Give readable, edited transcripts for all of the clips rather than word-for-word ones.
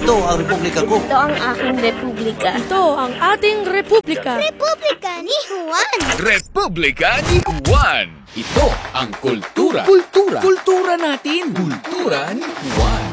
Ito ang republika ko. Ito ang aking republika. Ito ang ating republika. Republika ni Juan. Republika ni Juan. Ito ang kultura. Kultura natin. Kultura ni Juan.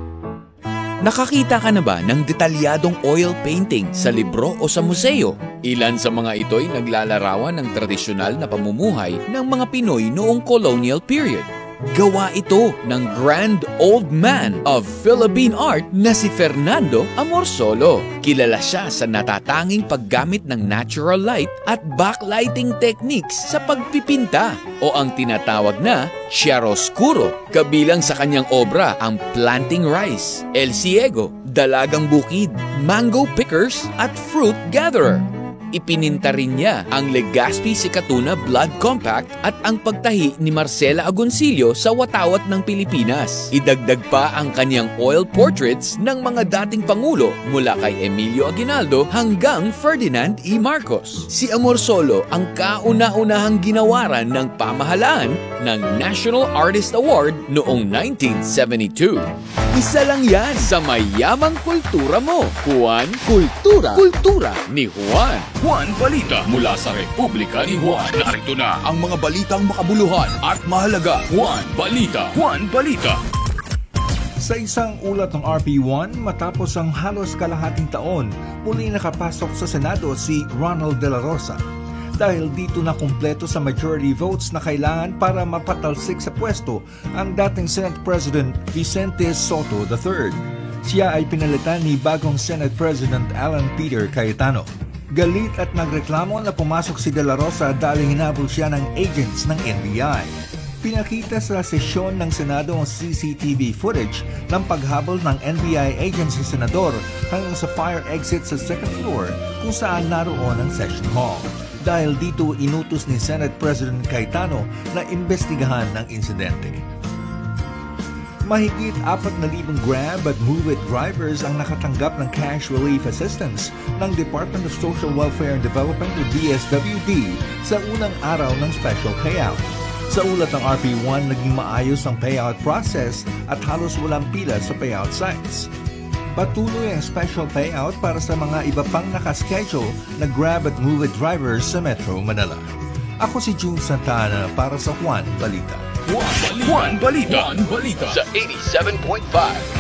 Nakakita ka na ba ng detalyadong oil painting sa libro o sa museo? Ilan sa mga ito'y naglalarawan ng tradisyonal na pamumuhay ng mga Pinoy noong colonial period. Gawa ito ng grand old man of Philippine art na si Fernando Amorsolo. Kilala siya sa natatanging paggamit ng natural light at backlighting techniques sa pagpipinta o ang tinatawag na chiaroscuro. Kabilang sa kanyang obra ang Planting Rice, El Ciego, Dalagang Bukid, Mango Pickers at Fruit Gatherer. Ipininta rin niya ang Legazpi Sikatuna Blood Compact at ang pagtahi ni Marcela Agoncillo sa watawat ng Pilipinas. Idagdag pa ang kanyang oil portraits ng mga dating pangulo mula kay Emilio Aguinaldo hanggang Ferdinand E. Marcos. Si Amorsolo ang kauna-unahang ginawaran ng pamahalaan ng National Artist Award noong 1972. Isa lang yan sa mayamang kultura mo. Juan Kultura. Kultura ni Juan. Juan Balita mula sa Republika ni Juan. Narito na ang mga balitang makabuluhan at mahalaga. Juan Balita. Juan Balita. Sa isang ulat ng RP1, matapos ang halos kalahating taon, muli nakapasok sa Senado si Ronald De La Rosa. Dahil dito na kumpleto sa majority votes na kailangan para mapatalsik sa pwesto ang dating Senate President Vicente Soto III. Siya ay pinalitan ni bagong Senate President Alan Peter Cayetano. Galit at nagreklamo na pumasok si De La Rosa dahil hinabol siya ng agents ng NBI. Pinakita sa sesyon ng Senado ang CCTV footage ng paghabol ng NBI agents sa senador hanggang sa fire exit sa second floor kung saan naroon ang session hall. Dahil dito inutos ni Senate President Cayetano na imbestigahan ng insidente. Mahigit 4,000 Grab at Move It drivers ang nakatanggap ng cash relief assistance ng Department of Social Welfare and Development o DSWD sa unang araw ng special payout. Sa ulat ng RP1, naging maayos ang payout process at halos walang pila sa payout sites. Patuloy ang special payout para sa mga iba pang nakaschedule na Grab at Move It drivers sa Metro Manila. Ako si June Santana para sa Juan Balita. Juan Balita. Juan Balita. Sa 87.5.